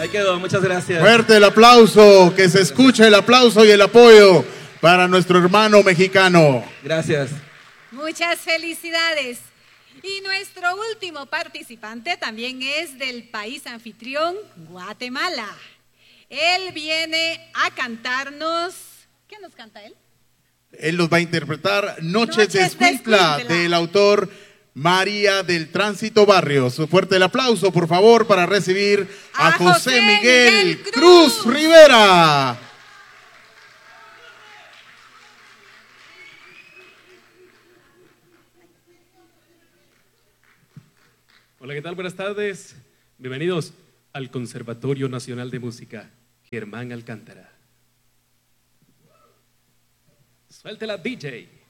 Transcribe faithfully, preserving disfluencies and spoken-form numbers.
Ahí quedó, muchas gracias. Fuerte el aplauso, que se escuche el aplauso y el apoyo para nuestro hermano mexicano. Gracias. Muchas felicidades. Y nuestro último participante también es del país anfitrión, Guatemala. Él viene a cantarnos. ¿Qué nos canta él? Él nos va a interpretar Noches, Noches de Escuintla, de Escuintla, del autor María del Tránsito Barrios. Un fuerte el aplauso, por favor, para recibir a, A José, José Miguel, Miguel Cruz. Cruz Rivera. Hola, ¿qué tal? Buenas tardes. Bienvenidos al Conservatorio Nacional de Música Germán Alcántara. Suéltela, D J.